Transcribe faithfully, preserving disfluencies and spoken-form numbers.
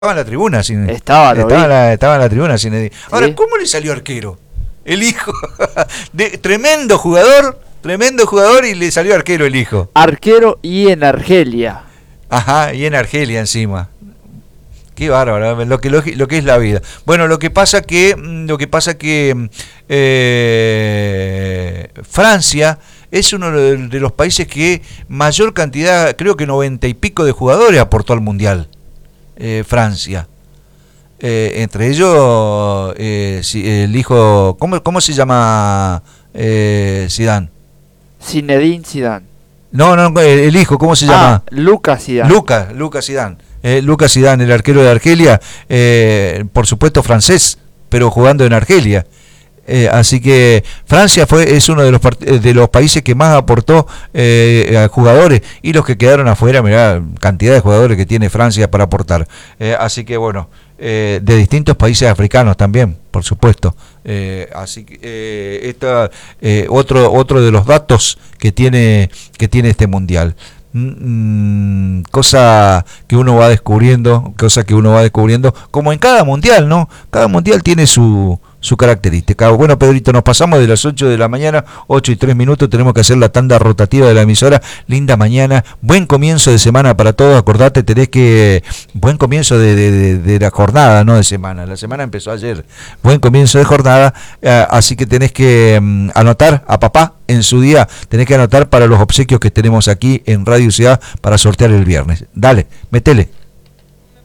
Estaba en la tribuna, sin, Estaba, lo estaba, vi. en la, estaba en la tribuna Zinedine. Ahora, Sí. ¿cómo le salió arquero? El hijo. De, tremendo jugador, tremendo jugador y le salió arquero el hijo. Arquero y en Argelia. Ajá, y en Argelia encima. Qué bárbaro, lo que, lo, lo que es la vida. Bueno, lo que pasa que, lo que pasa que eh, Francia es uno de los países que mayor cantidad, creo que noventa y pico de jugadores aportó al Mundial. Eh, Francia. Eh, entre ellos, eh, si, el hijo, ¿cómo, cómo se llama eh, Zidane? Zinedine Zidane. No, no, el hijo, ¿cómo se llama? Ah, Lucas Zidane. Lucas, Lucas Zidane. Eh, Lucas Zidane, el arquero de Argelia, eh, por supuesto francés, pero jugando en Argelia. Eh, así que Francia fue es uno de los de los países que más aportó eh, a jugadores, y los que quedaron afuera, mirá, cantidad de jugadores que tiene Francia para aportar. Eh, así que bueno, eh, de distintos países africanos también, por supuesto. Eh, así que eh, esta, eh, otro otro de los datos que tiene que tiene este mundial. Mm, cosa que uno va descubriendo, cosa que uno va descubriendo, como en cada mundial, ¿no? Cada mundial tiene su su característica. Bueno, Pedrito, nos pasamos de las ocho de la mañana, ocho y tres minutos, tenemos que hacer la tanda rotativa de la emisora. Linda mañana, buen comienzo de semana para todos. Acordate, tenés que, buen comienzo de, de, de, de la jornada, no de semana, la semana empezó ayer, buen comienzo de jornada, eh, así que tenés que um, anotar a papá en su día, tenés que anotar para los obsequios que tenemos aquí en Radio Ciudad para sortear el viernes. Dale, metele.